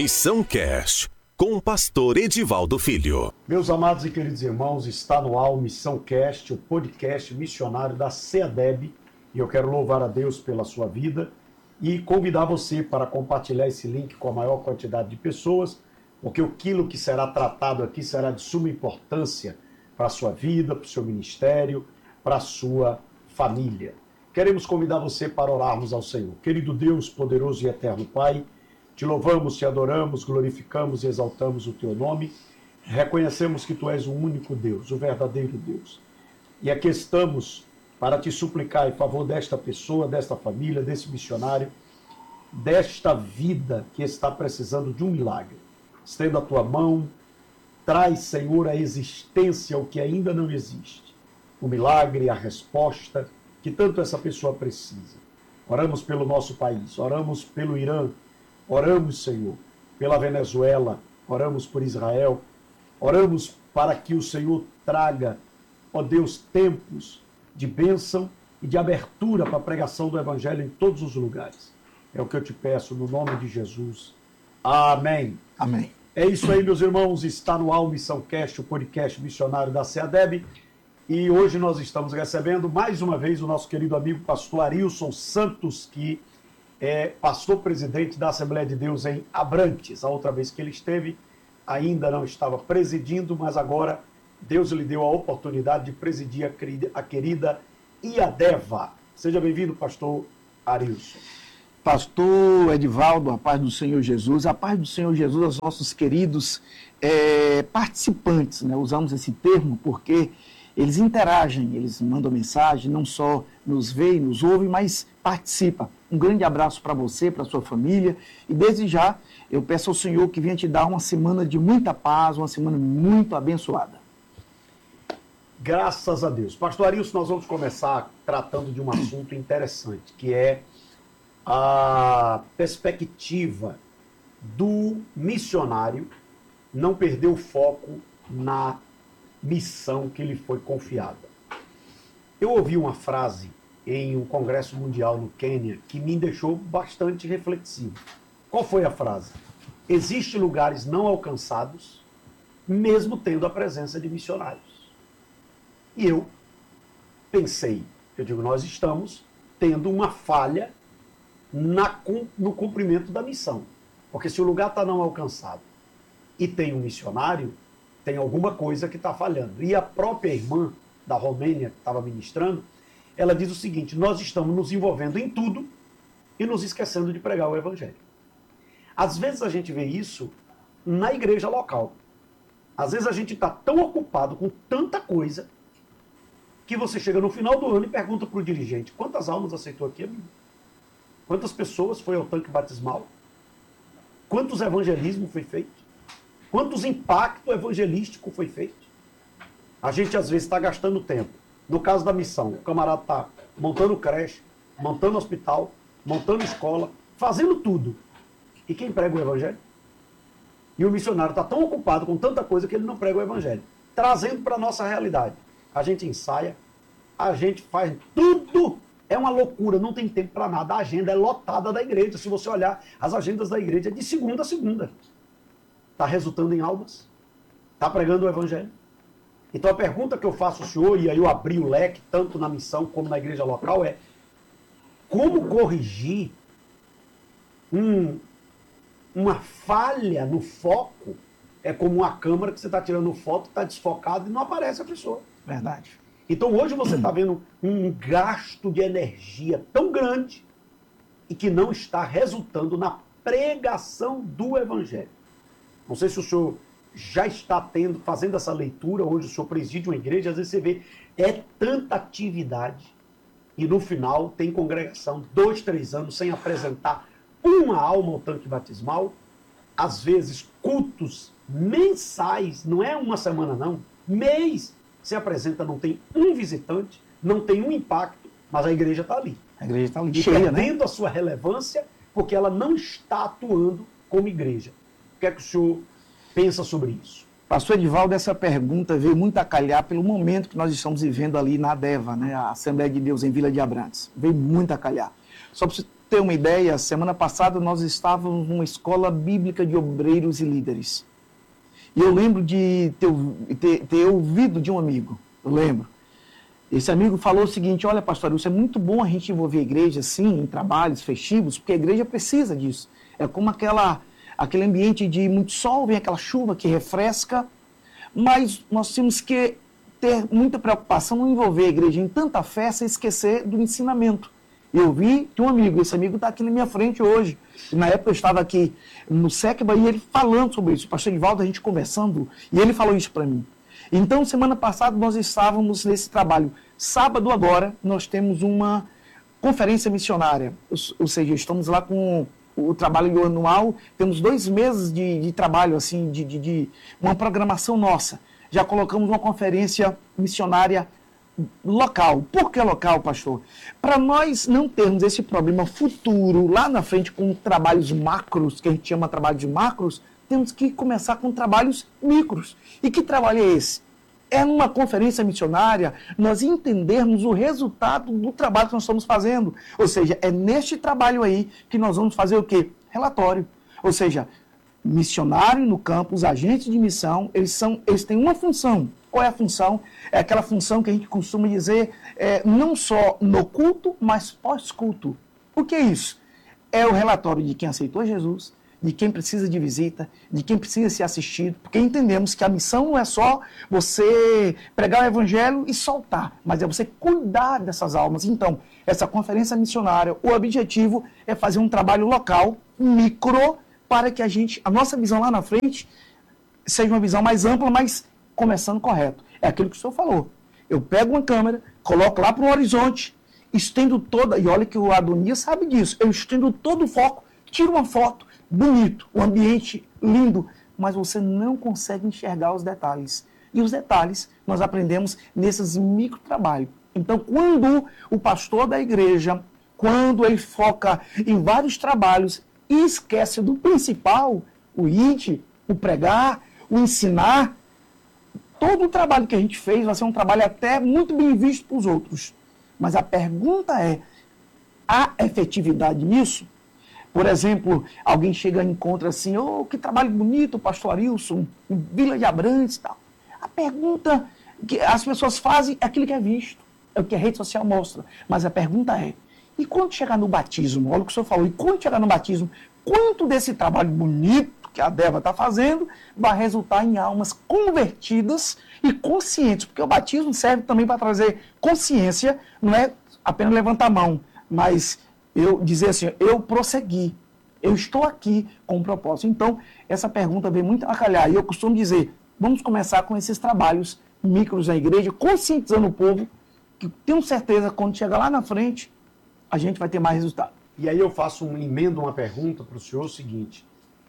Missão Cast, com o pastor Edivaldo Filho. Meus amados e queridos irmãos, está no ar o Missão Cast, o podcast missionário da CEADEB, e eu quero louvar a Deus pela sua vida e convidar você para compartilhar esse link com a maior quantidade de pessoas, porque aquilo que será tratado aqui será de suma importância para a sua vida, para o seu ministério, para a sua família. Queremos convidar você para orarmos ao Senhor. Querido Deus, poderoso e eterno Pai, te louvamos, te adoramos, glorificamos e exaltamos o teu nome. Reconhecemos que tu és o único Deus, o verdadeiro Deus. E aqui estamos para te suplicar em favor desta pessoa, desta família, desse missionário, desta vida que está precisando de um milagre. Estenda a tua mão, traz, Senhor, à existência o que ainda não existe. O milagre, a resposta que tanto essa pessoa precisa. Oramos pelo nosso país, oramos pelo Irã, oramos, Senhor, pela Venezuela, oramos por Israel, oramos para que o Senhor traga, ó Deus, tempos de bênção e de abertura para a pregação do Evangelho em todos os lugares. É o que eu te peço no nome de Jesus. Amém. Amém. É isso aí, meus irmãos, está no ar o Missão Cast, o podcast missionário da CEADEB, e hoje nós estamos recebendo mais uma vez o nosso querido amigo pastor Arilson Santos, que é pastor-presidente da Assembleia de Deus em Abrantes. A outra vez que ele esteve, ainda não estava presidindo, mas agora Deus lhe deu a oportunidade de presidir a querida IADEVA. Seja bem-vindo, pastor Arilson. Pastor Edivaldo, a paz do Senhor Jesus, a paz do Senhor Jesus aos nossos queridos participantes, né? Usamos esse termo porque eles interagem, eles mandam mensagem, não só nos veem, nos ouvem, mas participam. Um grande abraço para você, para a sua família, e desde já eu peço ao Senhor que venha te dar uma semana de muita paz, uma semana muito abençoada. Graças a Deus. Pastor Arilson, nós vamos começar tratando de um assunto interessante, que é a perspectiva do missionário não perder o foco na missão que lhe foi confiada. Eu ouvi uma frase em um congresso mundial no Quênia que me deixou bastante reflexivo. Qual foi a frase? Existem lugares não alcançados, mesmo tendo a presença de missionários. E eu pensei, nós estamos tendo uma falha no cumprimento da missão. Porque se o lugar está não alcançado e tem um missionário, tem alguma coisa que está falhando. E a própria irmã da Romênia, que estava ministrando, ela diz o seguinte: nós estamos nos envolvendo em tudo e nos esquecendo de pregar o Evangelho. Às vezes a gente vê isso na igreja local. Às vezes a gente está tão ocupado com tanta coisa que você chega no final do ano e pergunta para o dirigente: quantas almas aceitou aqui, amigo? Quantas pessoas foi ao tanque batismal? Quantos evangelismos foi feito? Quantos impacto evangelístico foi feito? A gente às vezes está gastando tempo. No caso da missão, o camarada está montando creche, montando hospital, montando escola, fazendo tudo. E quem prega o Evangelho? E o missionário está tão ocupado com tanta coisa que ele não prega o Evangelho. Trazendo para a nossa realidade. A gente ensaia, a gente faz tudo. É uma loucura, não tem tempo para nada. A agenda é lotada da igreja. Se você olhar, as agendas da igreja é de segunda a segunda. Está resultando em almas? Está pregando o Evangelho? Então a pergunta que eu faço ao senhor, e aí eu abri o leque, tanto na missão como na igreja local, é: como corrigir uma falha no foco? É como uma câmera que você está tirando foto, está desfocado e não aparece a pessoa. Verdade. Então hoje você está vendo um gasto de energia tão grande e que não está resultando na pregação do Evangelho. Não sei se o senhor já está fazendo essa leitura, hoje o senhor preside uma igreja, às vezes você vê, é tanta atividade, e no final tem congregação 2, 3 anos sem apresentar uma alma ao tanque batismal, às vezes cultos mensais, não é uma semana não, mês, se apresenta, não tem um visitante, não tem um impacto, mas a igreja está ali. A igreja está ali, e cheia, perdendo a sua relevância, porque ela não está atuando como igreja. O que é que o senhor pensa sobre isso? Pastor Edivaldo, essa pergunta veio muito a calhar pelo momento que nós estamos vivendo ali na ADEVA, né, a Assembleia de Deus em Vila de Abrantes. Veio muito a calhar. Só para você ter uma ideia, semana passada nós estávamos numa escola bíblica de obreiros e líderes. E eu lembro de ter ouvido de um amigo, eu lembro. Esse amigo falou o seguinte: olha, pastor, isso é muito bom a gente envolver a igreja assim, em trabalhos festivos, porque a igreja precisa disso. É como aquele ambiente de muito sol, vem aquela chuva que refresca, mas nós temos que ter muita preocupação em envolver a igreja em tanta fé sem esquecer do ensinamento. Eu vi de um amigo, esse amigo está aqui na minha frente hoje. E na época eu estava aqui no SECBA e ele falando sobre isso. O pastor Edivaldo, a gente conversando, e ele falou isso para mim. Então, semana passada nós estávamos nesse trabalho. Sábado agora, nós temos uma conferência missionária. Ou seja, estamos lá com o trabalho anual, temos 2 meses de trabalho, assim, de uma programação nossa. Já colocamos uma conferência missionária local. Por que local, pastor? Para nós não termos esse problema futuro lá na frente com trabalhos macros, que a gente chama de trabalho de macros, temos que começar com trabalhos micros. E que trabalho é esse? É numa conferência missionária nós entendermos o resultado do trabalho que nós estamos fazendo. Ou seja, é neste trabalho aí que nós vamos fazer o quê? Relatório. Ou seja, missionário no campo, os agentes de missão, eles têm uma função. Qual é a função? É aquela função que a gente costuma dizer, não só no culto, mas pós-culto. O que é isso? É o relatório de quem aceitou Jesus, de quem precisa de visita, de quem precisa ser assistido, porque entendemos que a missão não é só você pregar o evangelho e soltar, mas é você cuidar dessas almas. Então, essa conferência missionária, o objetivo é fazer um trabalho local, micro, para que a nossa visão lá na frente seja uma visão mais ampla, mas começando correto. É aquilo que o senhor falou. Eu pego uma câmera, coloco lá para o horizonte, estendo toda, e olha que o Adonias sabe disso, eu estendo todo o foco, tiro uma foto, bonito, o ambiente lindo, mas você não consegue enxergar os detalhes. E os detalhes nós aprendemos nesses microtrabalhos. Então, quando o pastor da igreja, quando ele foca em vários trabalhos e esquece do principal, o id, o pregar, o ensinar, todo o trabalho que a gente fez vai ser um trabalho até muito bem visto para os outros. Mas a pergunta é, há efetividade nisso? Por exemplo, alguém chega e encontra assim, que trabalho bonito, pastor Arilson, em Vila de Abrantes e tal. A pergunta que as pessoas fazem é aquilo que é visto, é o que a rede social mostra. Mas a pergunta é, e quando chegar no batismo? Olha o que o senhor falou, e quando chegar no batismo, quanto desse trabalho bonito que a Deva está fazendo vai resultar em almas convertidas e conscientes? Porque o batismo serve também para trazer consciência, não é apenas levantar a mão, mas eu dizer assim, eu prossegui, eu estou aqui com um propósito. Então, essa pergunta vem muito a calhar. E eu costumo dizer, vamos começar com esses trabalhos micros na igreja, conscientizando o povo, que tenho certeza, quando chegar lá na frente, a gente vai ter mais resultado. E aí eu emendo uma pergunta para o senhor, o seguinte,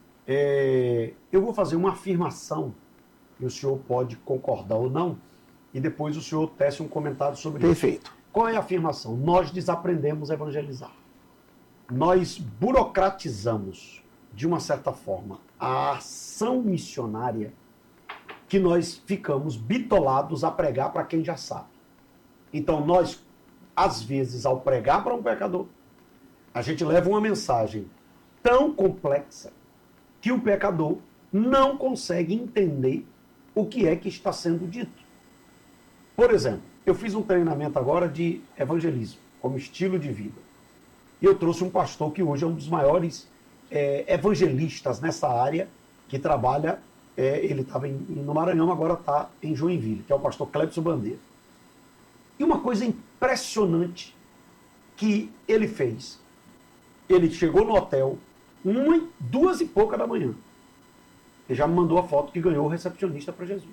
eu vou fazer uma afirmação, e o senhor pode concordar ou não, e depois o senhor tece um comentário sobre isso. Perfeito. Qual é a afirmação? Nós desaprendemos a evangelizar. Nós burocratizamos, de uma certa forma, a ação missionária, que nós ficamos bitolados a pregar para quem já sabe. Então nós, às vezes, ao pregar para um pecador, a gente leva uma mensagem tão complexa que o pecador não consegue entender o que é que está sendo dito. Por exemplo, eu fiz um treinamento agora de evangelismo, como estilo de vida. E eu trouxe um pastor que hoje é um dos maiores evangelistas nessa área, que trabalha, ele estava no Maranhão, agora está em Joinville, que é o pastor Clébio Bandeira. E uma coisa impressionante que ele fez, ele chegou no hotel 2 e pouca da manhã. Ele já me mandou a foto que ganhou o recepcionista para Jesus.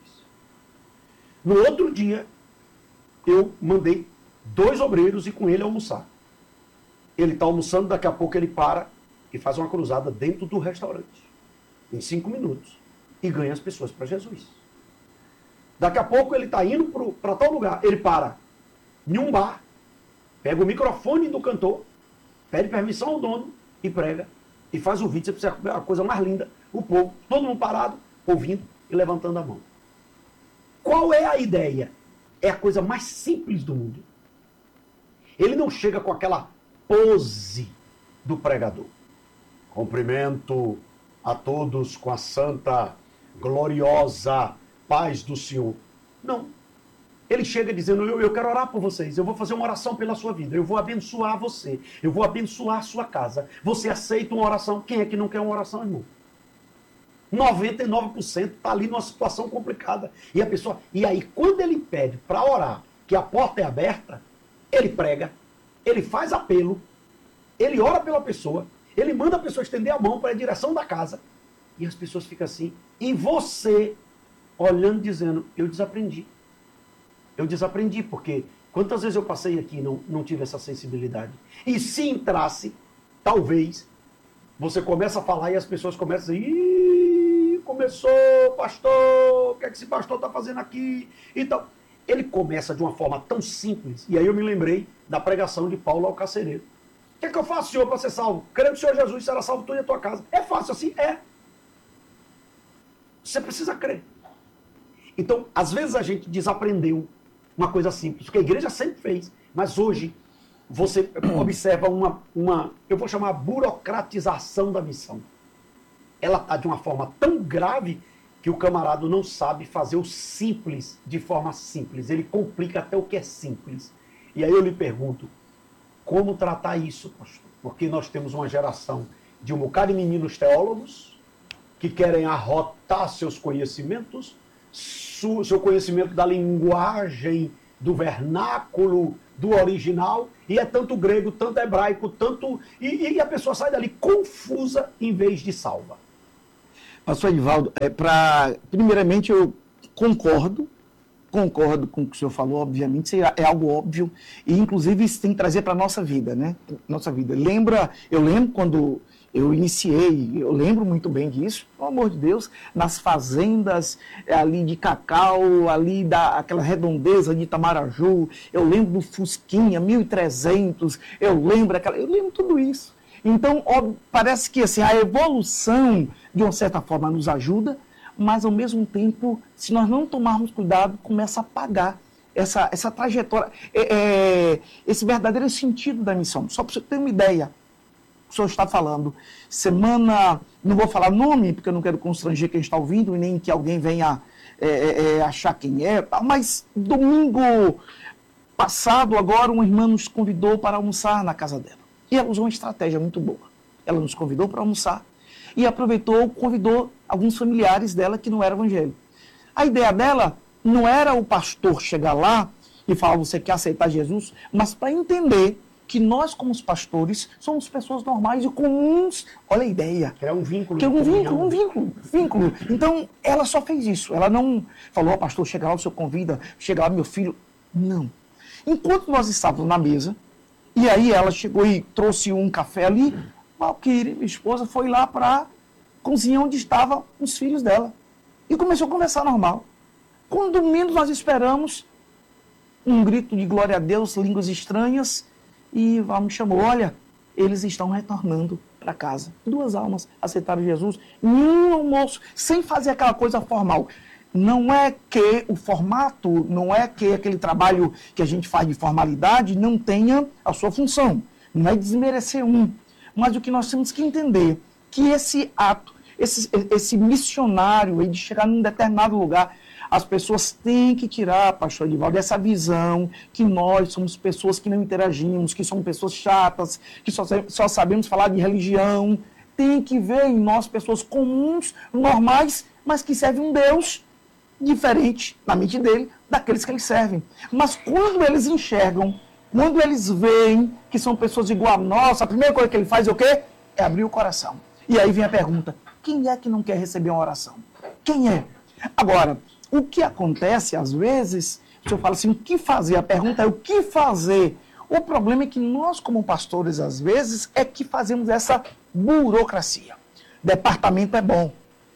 No outro dia, eu mandei 2 obreiros ir com ele almoçar. Ele está almoçando, daqui a pouco ele para e faz uma cruzada dentro do restaurante, em 5 minutos, e ganha as pessoas para Jesus. Daqui a pouco ele está indo para tal lugar, ele para em um bar, pega o microfone do cantor, pede permissão ao dono e prega, e faz o vídeo, você precisa a coisa mais linda, o povo, todo mundo parado, ouvindo e levantando a mão. Qual é a ideia? É a coisa mais simples do mundo. Ele não chega com aquela pose do pregador. Cumprimento a todos com a santa, gloriosa paz do Senhor. Não. Ele chega dizendo, eu quero orar por vocês, eu vou fazer uma oração pela sua vida, eu vou abençoar você, eu vou abençoar a sua casa. Você aceita uma oração? Quem é que não quer uma oração, irmão? 99% está ali numa situação complicada. E aí, quando ele pede para orar, que a porta é aberta, ele prega, ele faz apelo, ele ora pela pessoa, ele manda a pessoa estender a mão para a direção da casa, e as pessoas ficam assim, e você olhando, dizendo, eu desaprendi. Eu desaprendi, porque quantas vezes eu passei aqui e não tive essa sensibilidade? E se entrasse, talvez, você começa a falar e as pessoas começam a dizer, ih, começou, pastor, o que é que esse pastor está fazendo aqui? Então, ele começa de uma forma tão simples, e aí eu me lembrei da pregação de Paulo ao carcereiro. O que é que eu faço, Senhor, para ser salvo? Crendo no Senhor Jesus, será salvo tu e a tua casa. É fácil assim? É. Você precisa crer. Então, às vezes a gente desaprendeu uma coisa simples, que a igreja sempre fez, mas hoje você observa eu vou chamar burocratização da missão. Ela está de uma forma tão grave que o camarada não sabe fazer o simples de forma simples. Ele complica até o que é simples. E aí eu lhe pergunto, como tratar isso, pastor? Porque nós temos uma geração de um bocado de meninos teólogos que querem arrotar seus conhecimentos, seu conhecimento da linguagem, do vernáculo, do original, e é tanto grego, tanto hebraico, tanto... E a pessoa sai dali confusa em vez de salva. Pastor Edivaldo, primeiramente eu concordo com o que o senhor falou, obviamente, isso é algo óbvio, e inclusive isso tem que trazer para a nossa vida, né? Nossa vida. Eu lembro quando eu iniciei, eu lembro muito bem disso, pelo amor de Deus, nas fazendas ali de Cacau, ali aquela redondeza de Itamaraju, eu lembro do Fusquinha, 1300, eu lembro tudo isso. Então, parece que assim, a evolução, de uma certa forma, nos ajuda, mas ao mesmo tempo, se nós não tomarmos cuidado, começa a apagar essa trajetória, esse verdadeiro sentido da missão. Só para você ter uma ideia, o senhor está falando, não vou falar nome, porque eu não quero constranger quem está ouvindo, e nem que alguém venha achar quem é, mas domingo passado, agora, uma irmã nos convidou para almoçar na casa dela. E ela usou uma estratégia muito boa. Ela nos convidou para almoçar e convidou alguns familiares dela que não eram evangélicos. A ideia dela não era o pastor chegar lá e falar, você quer aceitar Jesus, mas para entender que nós, como os pastores, somos pessoas normais e comuns. Olha a ideia. É um vínculo. Que é um vínculo. Então, ela só fez isso. Ela não falou, pastor, chega lá, o senhor convida, chega lá, meu filho. Não. Enquanto nós estávamos na mesa, e aí ela chegou e trouxe um café ali, Valquíria, minha esposa, foi lá para a cozinha onde estavam os filhos dela. E começou a conversar normal. Quando menos nós esperamos, um grito de glória a Deus, línguas estranhas, e Val me chamou, olha, eles estão retornando para casa. 2 almas aceitaram Jesus em um almoço, sem fazer aquela coisa formal. Não é que o formato, não é que aquele trabalho que a gente faz de formalidade não tenha a sua função. Não é desmerecer mas o que nós temos que entender, que esse ato, esse missionário aí de chegar num determinado lugar, as pessoas têm que tirar, pastor Edivaldo, dessa visão que nós somos pessoas que não interagimos, que somos pessoas chatas, que só sabemos falar de religião. Tem que ver em nós pessoas comuns, normais, mas que servem um Deus diferente, na mente dele, daqueles que eles servem. Mas quando eles enxergam, quando eles veem que são pessoas igual a nós, a primeira coisa que ele faz é o quê? É abrir o coração. E aí vem a pergunta, quem é que não quer receber uma oração? Quem é? Agora, o que acontece, às vezes, o senhor fala assim, o que fazer? A pergunta é o que fazer? O problema é que nós, como pastores, às vezes, é que fazemos essa burocracia. Departamento é bom,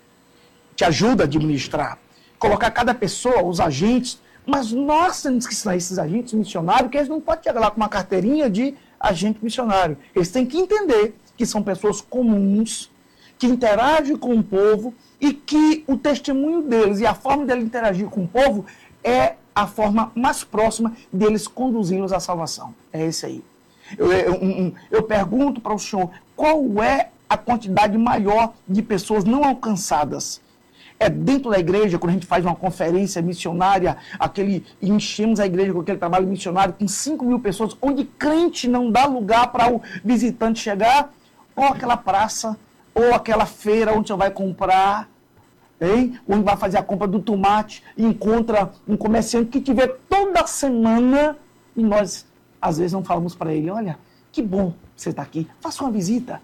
te ajuda a administrar, colocar cada pessoa, os agentes, mas nós temos que ensinar esses agentes missionários que eles não podem chegar lá com uma carteirinha de agente missionário. Eles têm que entender que são pessoas comuns, que interagem com o povo e que o testemunho deles e a forma deles interagir com o povo é a forma mais próxima deles conduzi-los à salvação. É esse aí. Eu pergunto para o senhor, qual é a quantidade maior de pessoas não alcançadas? É dentro da igreja, quando a gente faz uma conferência missionária, e enchemos a igreja com aquele trabalho missionário com 5.000 pessoas, onde crente não dá lugar para o visitante chegar, ou aquela praça, ou aquela feira onde você vai comprar, hein? Onde vai fazer a compra do tomate, e encontra um comerciante que te vê toda semana, e nós, às vezes, não falamos para ele, olha, que bom você estar aqui, faça uma visita.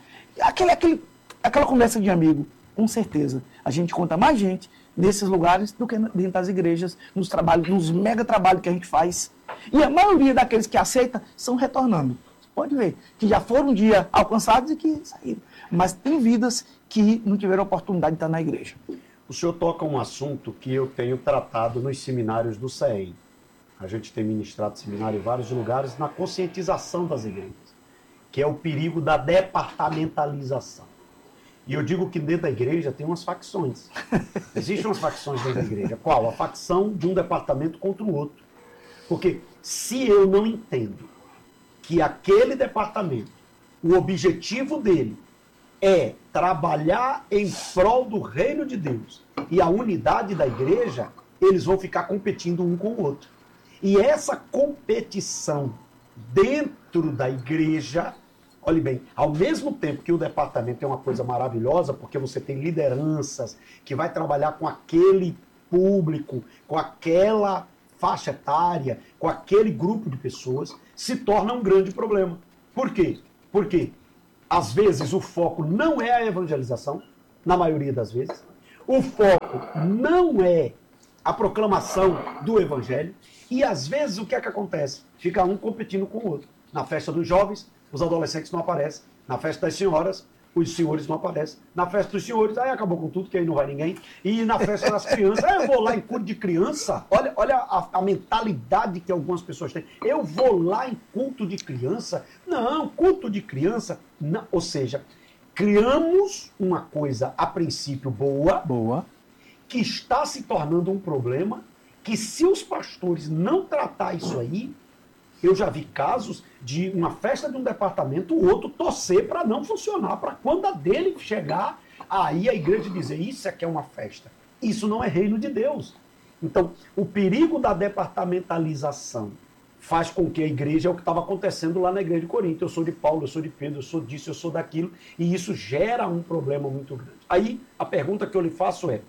Aquela conversa de amigo. Com certeza, a gente conta mais gente nesses lugares do que dentro das igrejas, nos mega trabalhos que a gente faz. E a maioria daqueles que aceitam são retornando. Você pode ver que já foram um dia alcançados e que saíram. Mas tem vidas que não tiveram oportunidade de estar na igreja. O senhor toca um assunto que eu tenho tratado nos seminários do CEM. A gente tem ministrado seminário em vários lugares na conscientização das igrejas, que é o perigo da departamentalização. E eu digo que dentro da igreja tem umas facções. Existem umas facções dentro da igreja. Qual? A facção de um departamento contra o outro. Porque se eu não entendo que aquele departamento, o objetivo dele é trabalhar em prol do reino de Deus e a unidade da igreja, eles vão ficar competindo um com o outro. E essa competição dentro da igreja, olhe bem, ao mesmo tempo que o departamento é uma coisa maravilhosa, porque você tem lideranças que vai trabalhar com aquele público, com aquela faixa etária, com aquele grupo de pessoas, se torna um grande problema. Por quê? Porque, às vezes, o foco não é a evangelização, na maioria das vezes. O foco não é a proclamação do evangelho. E, às vezes, o que é que acontece? Fica um competindo com o outro. Na festa dos jovens, os adolescentes não aparecem. Na festa das senhoras, os senhores não aparecem. Na festa dos senhores, aí acabou com tudo, que aí não vai ninguém. E na festa das crianças, eu vou lá em culto de criança. Olha a mentalidade que algumas pessoas têm. Eu vou lá em culto de criança. Não, culto de criança. Não. Ou seja, criamos uma coisa, a princípio, boa, que está se tornando um problema, que se os pastores não tratar isso aí, eu já vi casos de uma festa de um departamento, o outro torcer para não funcionar, para quando a dele chegar, aí a igreja dizer, isso aqui é uma festa. Isso não é reino de Deus. Então, o perigo da departamentalização faz com que a igreja, é o que estava acontecendo lá na igreja de Corinto, eu sou de Paulo, eu sou de Pedro, eu sou disso, eu sou daquilo, e isso gera um problema muito grande. Aí, a pergunta que eu lhe faço é,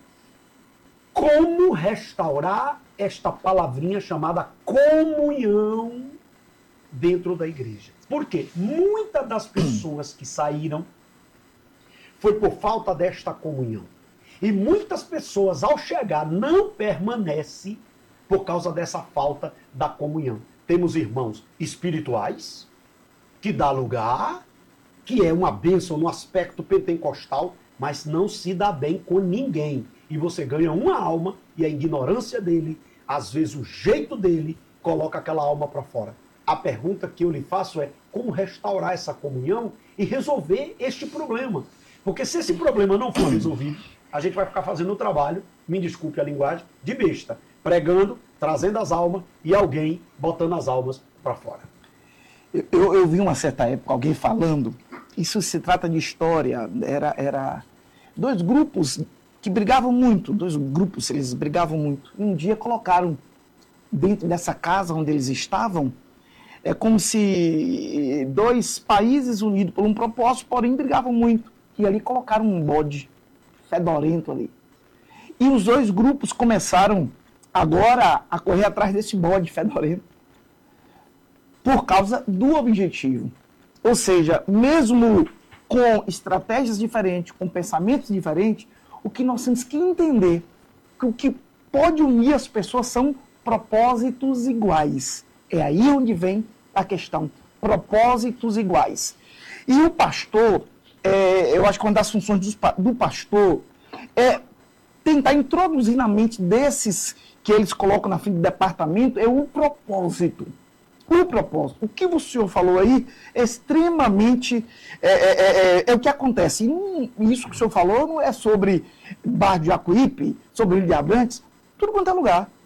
como restaurar esta palavrinha chamada comunhão dentro da igreja? Porque muitas das pessoas que saíram foi por falta desta comunhão. E muitas pessoas, ao chegar, não permanecem por causa dessa falta da comunhão. Temos irmãos espirituais, que dá lugar, que é uma bênção no aspecto pentecostal, mas não se dá bem com ninguém. E você ganha uma alma, e a ignorância dele, às vezes o jeito dele, coloca aquela alma para fora. A pergunta que eu lhe faço é como restaurar essa comunhão e resolver este problema. Porque se esse problema não for resolvido, a gente vai ficar fazendo o trabalho, me desculpe a linguagem, de besta. Pregando, trazendo as almas e alguém botando as almas para fora. Eu vi uma certa época alguém falando, isso se trata de história, era dois grupos que brigavam muito, eles brigavam muito. E um dia colocaram dentro dessa casa onde eles estavam, é como se dois países unidos por um propósito, porém brigavam muito. E ali colocaram um bode fedorento ali. E os dois grupos começaram agora a correr atrás desse bode fedorento por causa do objetivo. Ou seja, mesmo com estratégias diferentes, com pensamentos diferentes, o que nós temos que entender que o que pode unir as pessoas são propósitos iguais. É aí onde vem a questão, propósitos iguais. E o pastor, eu acho que uma das funções do pastor é tentar introduzir na mente desses que eles colocam na frente do departamento é o propósito. O propósito. O que o senhor falou aí é extremamente... É o que acontece. E isso que o senhor falou não é sobre Barra de Jacuípe, sobre Ilha de Abrantes, tudo quanto é lugar.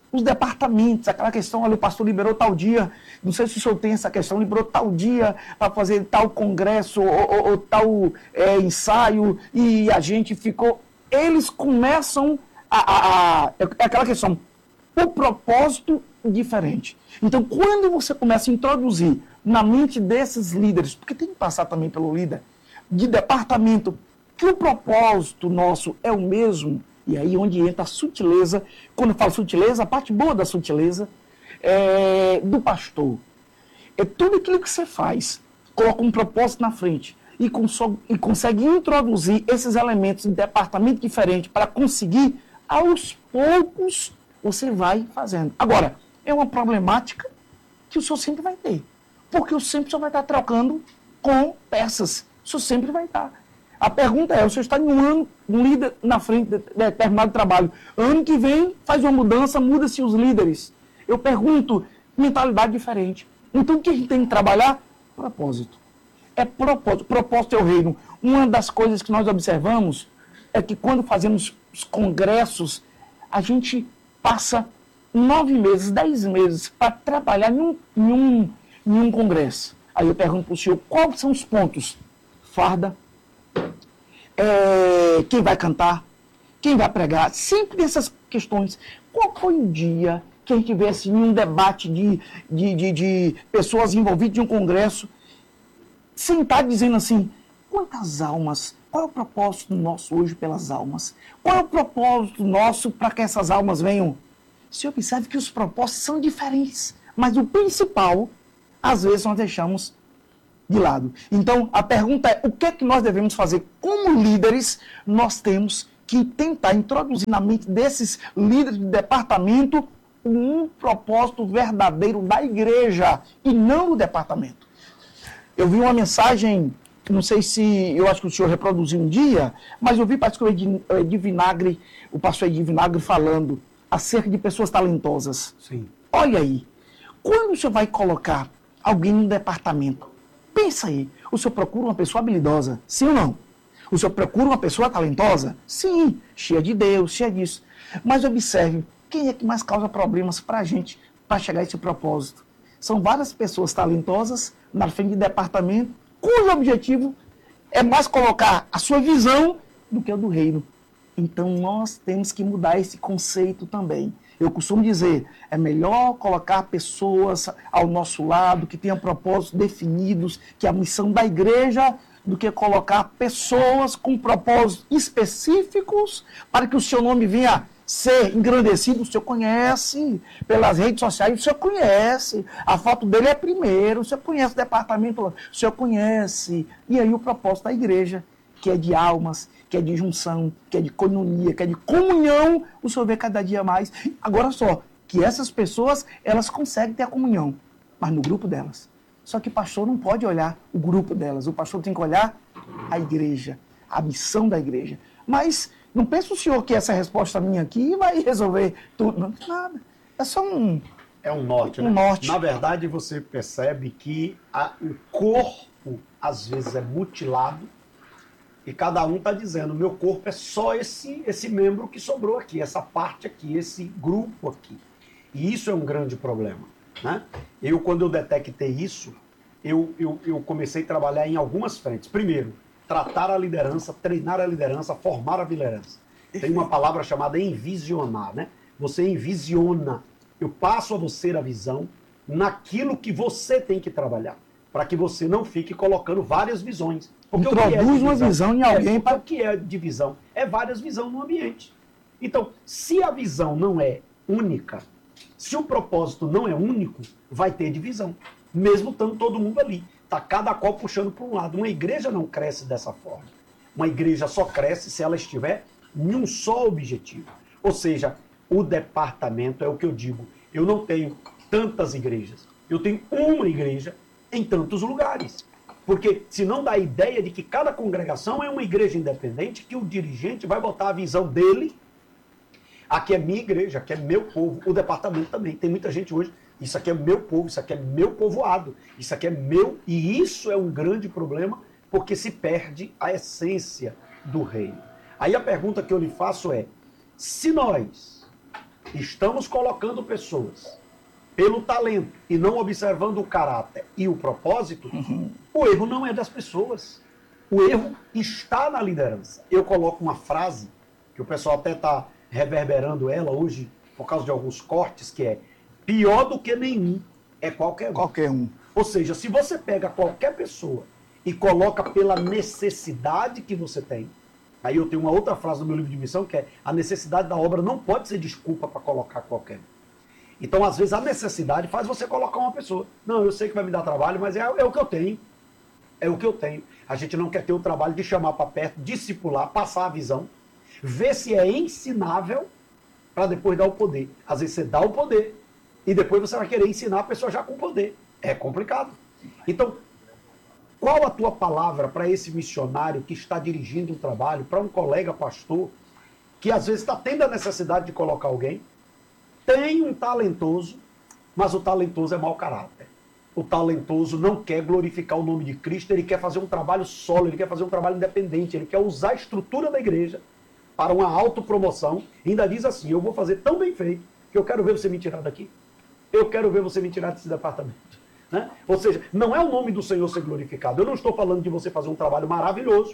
os departamentos, aquela questão, olha, o pastor liberou tal dia, não sei se o senhor tem essa questão, liberou tal dia para fazer tal congresso ou tal ensaio, e a gente ficou... Eles começam é aquela questão, o propósito diferente. Então, quando você começa a introduzir na mente desses líderes, porque tem que passar também pelo líder, de departamento, que o propósito nosso é o mesmo, e aí onde entra a sutileza, quando eu falo sutileza, a parte boa da sutileza do pastor. É tudo aquilo que você faz, coloca um propósito na frente e consegue introduzir esses elementos em departamento diferente para conseguir, aos poucos, você vai fazendo. Agora, é uma problemática que o senhor sempre vai ter, porque o senhor vai estar trocando com peças, o senhor sempre vai estar. A pergunta é, o senhor está em um ano, um líder na frente de determinado trabalho. Ano que vem, faz uma mudança, muda-se os líderes. Eu pergunto, mentalidade diferente. Então, o que a gente tem que trabalhar? Propósito. É propósito. Propósito é o reino. Uma das coisas que nós observamos é que quando fazemos os congressos, a gente passa 9 meses, 10 meses para trabalhar em um congresso. Aí eu pergunto para o senhor, quais são os pontos? Farda, quem vai cantar, quem vai pregar, sempre essas questões. Qual foi o dia que a gente vê assim, um debate de pessoas envolvidas em um congresso, sentar dizendo assim, quantas almas, qual é o propósito nosso hoje pelas almas? Qual é o propósito nosso para que essas almas venham? Você observe que os propósitos são diferentes, mas o principal, às vezes, nós deixamos de lado. Então, a pergunta é, o que é que nós devemos fazer? Como líderes, nós temos que tentar introduzir na mente desses líderes de departamento um propósito verdadeiro da igreja e não do departamento. Eu vi uma mensagem, não sei se, eu acho que o senhor reproduziu um dia, mas eu vi o pastor Edi Vinagre falando acerca de pessoas talentosas. Sim. Olha aí, quando o senhor vai colocar alguém no departamento, pensa aí, o senhor procura uma pessoa habilidosa, sim ou não? O senhor procura uma pessoa talentosa? Sim, cheia de Deus, cheia disso. Mas observe, quem é que mais causa problemas para a gente, para chegar a esse propósito? São várias pessoas talentosas na frente de departamento, cujo objetivo é mais colocar a sua visão do que o do reino. Então nós temos que mudar esse conceito também. Eu costumo dizer, é melhor colocar pessoas ao nosso lado, que tenham propósitos definidos, que é a missão da igreja, do que colocar pessoas com propósitos específicos para que o seu nome venha ser engrandecido. O senhor conhece, pelas redes sociais, o senhor conhece, a foto dele é primeiro, o senhor conhece o departamento, o senhor conhece. E aí o propósito da igreja, que é de almas, que é de junção, que é de coinonia, que é de comunhão, o senhor vê cada dia mais. Agora só, que essas pessoas, elas conseguem ter a comunhão, mas no grupo delas. Só que o pastor não pode olhar o grupo delas, o pastor tem que olhar a igreja, a missão da igreja. Mas não pensa o senhor que essa resposta minha aqui vai resolver tudo, não, nada. É só um... É um norte, né? norte. Na verdade, você percebe que o corpo, às vezes, é mutilado, e cada um está dizendo, meu corpo é só esse membro que sobrou aqui, essa parte aqui, esse grupo aqui. E isso é um grande problema, né? Quando eu detectei isso, eu comecei a trabalhar em algumas frentes. Primeiro, tratar a liderança, treinar a liderança, formar a liderança. Tem uma palavra chamada envisionar, né? Você envisiona. Eu passo a você a visão naquilo que você tem que trabalhar, para que você não fique colocando várias visões. Porque introduz uma visão em alguém. O que é divisão? É várias visões no ambiente. Então, se a visão não é única, se o propósito não é único, vai ter divisão. Mesmo estando todo mundo ali. Está cada qual puxando para um lado. Uma igreja não cresce dessa forma. Uma igreja só cresce se ela estiver em um só objetivo. Ou seja, o departamento é o que eu digo. Eu não tenho tantas igrejas. Eu tenho uma igreja em tantos lugares. Porque senão dá a ideia de que cada congregação é uma igreja independente, que o dirigente vai botar a visão dele. Aqui é minha igreja, aqui é meu povo. O departamento também. Tem muita gente hoje, isso aqui é meu povo, isso aqui é meu povoado, isso aqui é meu... E isso é um grande problema, porque se perde a essência do reino. Aí a pergunta que eu lhe faço é, se nós estamos colocando pessoas pelo talento e não observando o caráter e o propósito, o erro não é das pessoas. O erro está na liderança. Eu coloco uma frase, que o pessoal até está reverberando ela hoje, por causa de alguns cortes, que é: pior do que nenhum é qualquer um. Qualquer um. Ou seja, se você pega qualquer pessoa e coloca pela necessidade que você tem, aí eu tenho uma outra frase no meu livro de missão, que é: a necessidade da obra não pode ser desculpa para colocar qualquer um. Então, às vezes, a necessidade faz você colocar uma pessoa. Não, eu sei que vai me dar trabalho, mas é o que eu tenho. É o que eu tenho. A gente não quer ter o trabalho de chamar para perto, discipular, passar a visão, ver se é ensinável, para depois dar o poder. Às vezes você dá o poder e depois você vai querer ensinar a pessoa já com poder. É complicado. Então, qual a tua palavra para esse missionário que está dirigindo um trabalho, para um colega pastor, que às vezes está tendo a necessidade de colocar alguém, tem um talentoso, mas o talentoso é mau caráter. O talentoso não quer glorificar o nome de Cristo, ele quer fazer um trabalho solo, ele quer fazer um trabalho independente, ele quer usar a estrutura da igreja para uma autopromoção, e ainda diz assim: eu vou fazer tão bem feito que eu quero ver você me tirar daqui. Eu quero ver você me tirar desse departamento. Né? Ou seja, não é o nome do Senhor ser glorificado. Eu não estou falando de você fazer um trabalho maravilhoso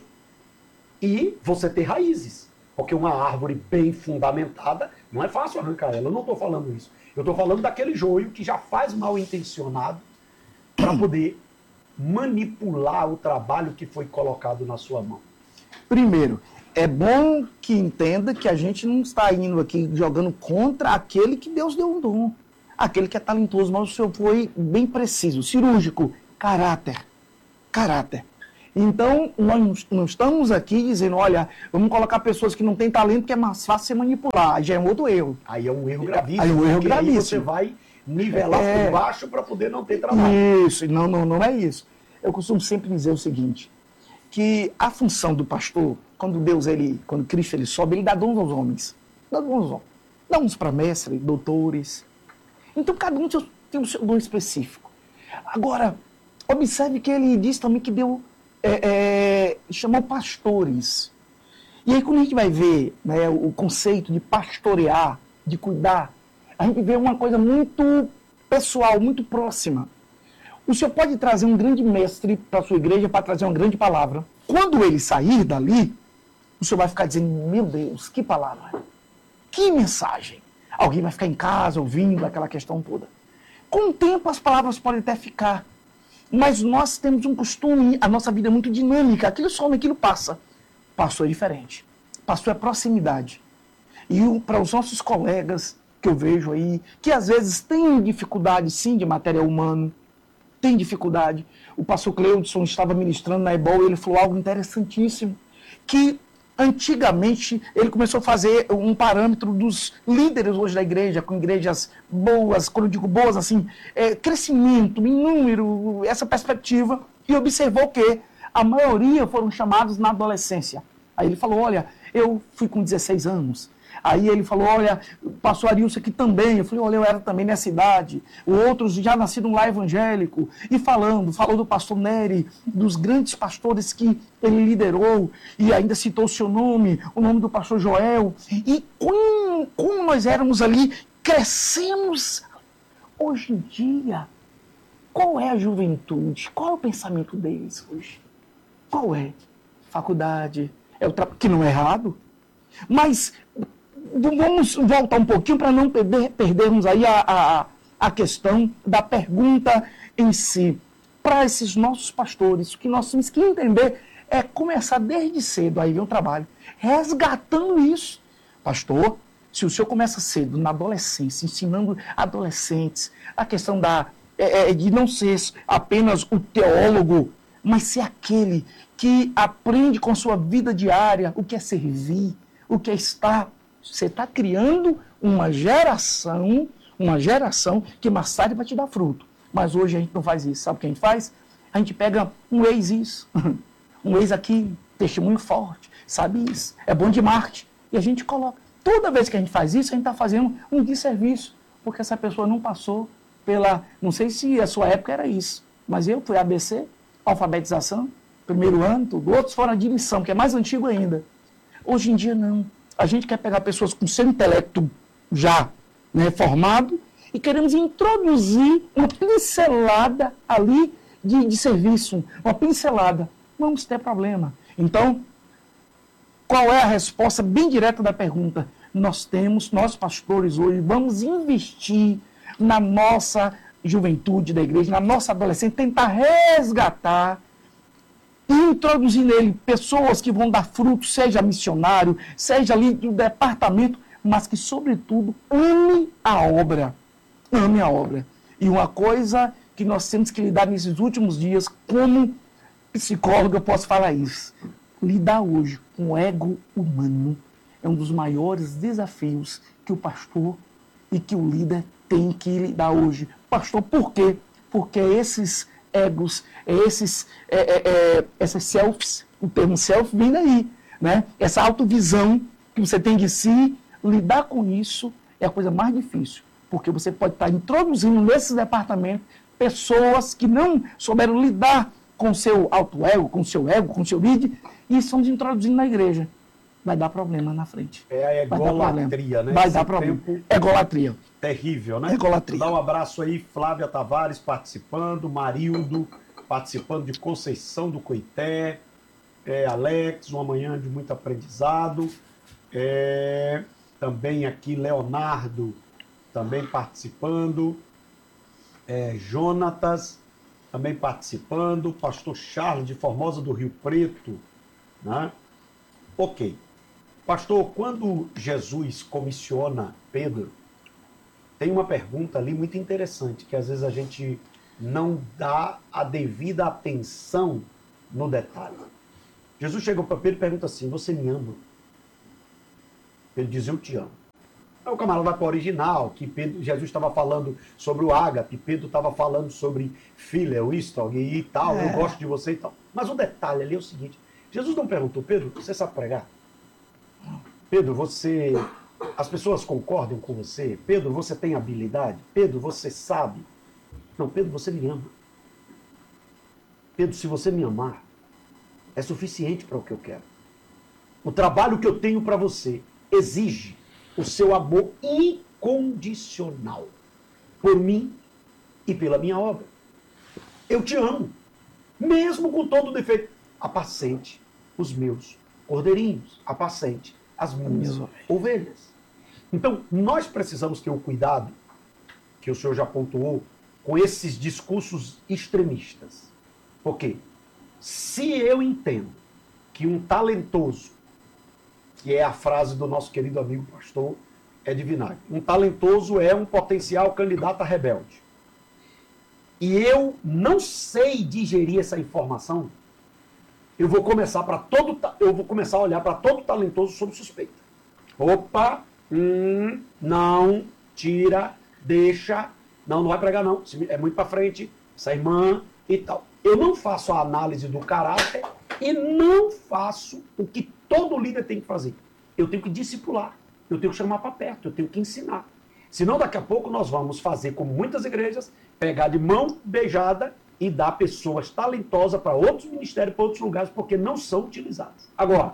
e você ter raízes. Porque uma árvore bem fundamentada, não é fácil arrancar ela. Eu não estou falando isso. Eu estou falando daquele joio que já faz mal intencionado para poder manipular o trabalho que foi colocado na sua mão. Primeiro, é bom que entenda que a gente não está indo aqui jogando contra aquele que Deus deu um dom. Aquele que é talentoso, mas o senhor foi bem preciso, cirúrgico, caráter. Caráter. Então, nós não estamos aqui dizendo: olha, vamos colocar pessoas que não têm talento, que é mais fácil você manipular. Aí já é um outro erro. Aí é um erro gravíssimo. Aí é um erro gravíssimo. Aí você vai nivelar por baixo para poder não ter trabalho. Isso, não é isso. Eu costumo sempre dizer o seguinte, que a função do pastor, quando Cristo ele sobe, ele dá dons aos homens. Dá dons aos homens. Dá uns para mestre, doutores. Então, cada um tem o seu dom específico. Agora, observe que ele diz também que chamou pastores. E aí, quando a gente vai ver, né, o conceito de pastorear, de cuidar, a gente vê uma coisa muito pessoal, muito próxima. O senhor pode trazer um grande mestre para a sua igreja para trazer uma grande palavra. Quando ele sair dali, o senhor vai ficar dizendo: meu Deus, que palavra, que mensagem. Alguém vai ficar em casa ouvindo aquela questão toda. Com o tempo, as palavras podem até ficar. Mas nós temos um costume, a nossa vida é muito dinâmica. Aquilo some, aquilo passa. Pastor é diferente. Pastor é proximidade. E para os nossos colegas que eu vejo aí, que às vezes têm dificuldade, sim, de material humano, tem dificuldade. O pastor Cleudson estava ministrando na EBOL e ele falou algo interessantíssimo, que antigamente ele começou a fazer um parâmetro dos líderes hoje da igreja, com igrejas boas, quando eu digo boas, assim, crescimento, em número, essa perspectiva, e observou que a maioria foram chamados na adolescência. Aí ele falou: olha, eu fui com 16 anos. Aí ele falou: olha, pastor Arilson aqui também. Eu falei: olha, eu era também nessa idade. Outros já nascidos lá evangélico. E falou do pastor Nery, dos grandes pastores que ele liderou, e ainda citou o seu nome, o nome do pastor Joel. E como nós éramos ali, crescemos. Hoje em dia, qual é a juventude? Qual é o pensamento deles hoje? Qual é? Faculdade, que não é errado, mas vamos voltar um pouquinho para não perdermos aí a questão da pergunta em si. Para esses nossos pastores, o que nós temos que entender é começar desde cedo, aí vem o trabalho, resgatando isso. Pastor, se o senhor começa cedo, na adolescência, ensinando adolescentes a questão de não ser apenas o teólogo, mas ser aquele que aprende com a sua vida diária o que é servir, o que é estar. Você está criando uma geração que mais tarde vai te dar fruto. Mas hoje a gente não faz isso. Sabe o que a gente faz? A gente pega um ex isso, um ex aqui, testemunho forte, sabe isso, é bom de marketing. E a gente coloca. Toda vez que a gente faz isso, a gente está fazendo um desserviço, porque essa pessoa não passou não sei se a sua época era isso, mas eu fui ABC, alfabetização, primeiro ano, tudo. Outros foram a direção, que é mais antigo ainda. Hoje em dia, não. A gente quer pegar pessoas com seu intelecto já né, formado, e queremos introduzir uma pincelada ali de serviço, uma pincelada. Vamos ter problema. Então, qual é a resposta bem direta da pergunta? Nós pastores hoje, vamos investir na nossa juventude da igreja, na nossa adolescente, tentar resgatar e introduzir nele pessoas que vão dar fruto, seja missionário, seja ali do departamento, mas que, sobretudo, ame a obra. Ame a obra. E uma coisa que nós temos que lidar nesses últimos dias, como psicólogo eu posso falar isso, lidar hoje com o ego humano é um dos maiores desafios que o pastor e que o líder tem que lidar hoje. Pastor, por quê? Porque esses egos, esses selfies, o termo selfie vem daí, né? Essa autovisão que você tem de si, lidar com isso é a coisa mais difícil, porque você pode estar introduzindo nesse departamento pessoas que não souberam lidar com o seu auto-ego, com o seu ego, com o seu id, e estamos introduzindo na igreja. Vai dar problema na frente. É a egolatria, né? Vai dar problema. Egolatria. Terrível, né? Egolatria. Dá um abraço aí, Flávia Tavares participando, Marildo participando de Conceição do Coité, Alex, uma manhã de muito aprendizado. Também aqui Leonardo, também participando. Jonatas, também participando. Pastor Charles de Formosa do Rio Preto, né? Ok. Pastor, quando Jesus comissiona Pedro, tem uma pergunta ali muito interessante, que às vezes a gente não dá a devida atenção no detalhe. Jesus chegou para Pedro e pergunta assim: você me ama? Pedro diz: eu te amo. Aí o camarada vai para o original, que Jesus estava falando sobre o ágape, Pedro estava falando sobre Phileo, Istog e tal, eu gosto de você e tal. Mas o detalhe ali é o seguinte: Jesus não perguntou, Pedro, você sabe pregar? Pedro, as pessoas concordam com você? Pedro, você tem habilidade? Pedro, você sabe? Não, Pedro, você me ama. Pedro, se você me amar, é suficiente para o que eu quero. O trabalho que eu tenho para você exige o seu amor incondicional por mim e pela minha obra. Eu te amo, mesmo com todo o defeito. Apacente os meus cordeirinhos, apacente as minhas ovelhas. Então, nós precisamos ter o cuidado, que o senhor já pontuou, com esses discursos extremistas. Por quê? Se eu entendo que um talentoso, que é a frase do nosso querido amigo pastor Ed Vinagre, um talentoso é um potencial candidato a rebelde, e eu não sei digerir essa informação, eu vou começar a olhar para todo talentoso sob suspeita. Opa, não, tira, deixa, não vai pregar não, é muito para frente, essa irmã e tal. Eu não faço a análise do caráter e não faço o que todo líder tem que fazer. Eu tenho que discipular, eu tenho que chamar para perto, eu tenho que ensinar. Senão daqui a pouco nós vamos fazer como muitas igrejas, pegar de mão beijada e dar pessoas talentosas para outros ministérios, para outros lugares, porque não são utilizadas. Agora,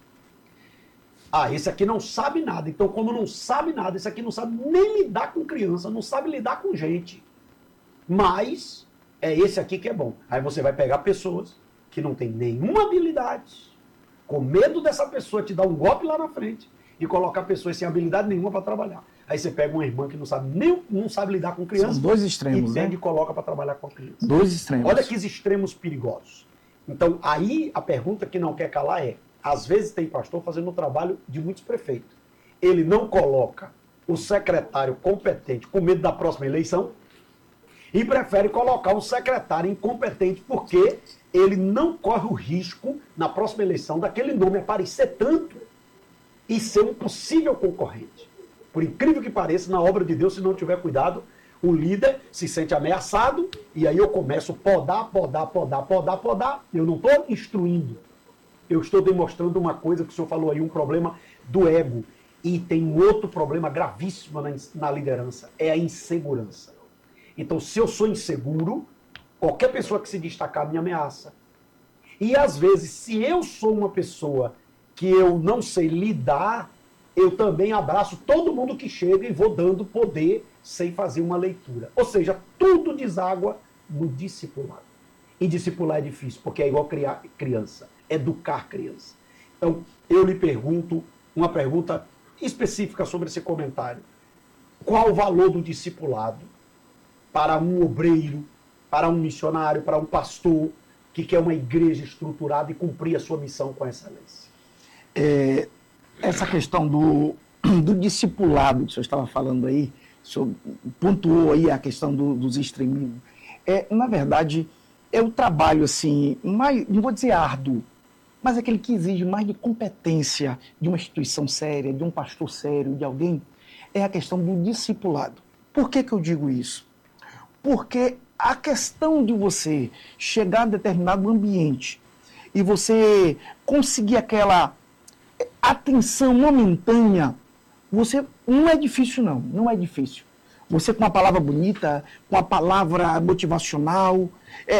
esse aqui não sabe nada. Então, como não sabe nada, esse aqui não sabe nem lidar com criança, não sabe lidar com gente. Mas é esse aqui que é bom. Aí você vai pegar pessoas que não têm nenhuma habilidade, com medo dessa pessoa te dar um golpe lá na frente e colocar pessoas sem habilidade nenhuma para trabalhar. Aí você pega uma irmã que não sabe lidar com criança. São dois extremos, e coloca para trabalhar com a criança. Dois extremos. Olha que extremos perigosos. Então, aí a pergunta que não quer calar é, às vezes tem pastor fazendo o trabalho de muitos prefeitos. Ele não coloca o secretário competente com medo da próxima eleição e prefere colocar um secretário incompetente porque ele não corre o risco, na próxima eleição, daquele nome aparecer tanto e ser um possível concorrente. Por incrível que pareça, na obra de Deus, se não tiver cuidado, o líder se sente ameaçado e aí eu começo a podar. Eu não estou instruindo. Eu estou demonstrando uma coisa que o senhor falou aí, um problema do ego. E tem um outro problema gravíssimo na liderança, é a insegurança. Então, se eu sou inseguro, qualquer pessoa que se destacar me ameaça. E às vezes, se eu sou uma pessoa que eu não sei lidar, eu também abraço todo mundo que chega e vou dando poder sem fazer uma leitura. Ou seja, tudo deságua no discipulado. E discipular é difícil, porque é igual criar criança, educar criança. Então, eu lhe pergunto uma pergunta específica sobre esse comentário. Qual o valor do discipulado para um obreiro, para um missionário, para um pastor que quer uma igreja estruturada e cumprir a sua missão com excelência? Essa questão do discipulado que o senhor estava falando aí, o senhor pontuou aí a questão dos extremismos. Na verdade, é o trabalho, assim, mais, não vou dizer árduo, mas aquele que exige mais de competência de uma instituição séria, de um pastor sério, de alguém, é a questão do discipulado. Por que eu digo isso? Porque a questão de você chegar a determinado ambiente e você conseguir aquela atenção momentânea, você não é difícil, não é difícil. Você com uma palavra bonita, com a palavra motivacional,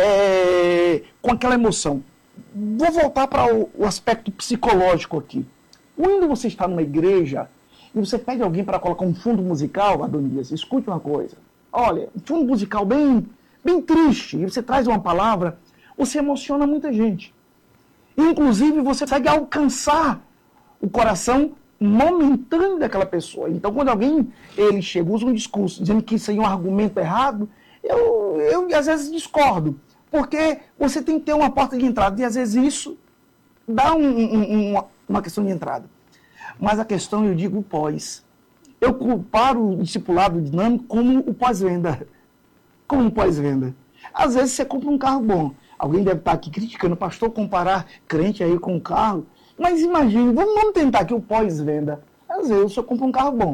com aquela emoção. Vou voltar para o aspecto psicológico aqui. Quando você está numa igreja e você pede alguém para colocar um fundo musical, Adonias, escute uma coisa. Olha, um fundo musical bem triste, e você traz uma palavra, você emociona muita gente. Inclusive, você consegue alcançar o coração momentâneo daquela pessoa. Então, quando alguém chega, usa um discurso dizendo que isso aí é um argumento errado, eu às vezes discordo. Porque você tem que ter uma porta de entrada, e às vezes isso dá uma questão de entrada. Mas a questão, eu digo, pós. Eu comparo o discipulado dinâmico como o pós-venda. Como o pós-venda. Às vezes você compra um carro bom. Alguém deve estar aqui criticando o pastor, comparar crente aí com um carro. Mas imagine, vamos tentar aqui o pós-venda. Às vezes eu compro um carro bom.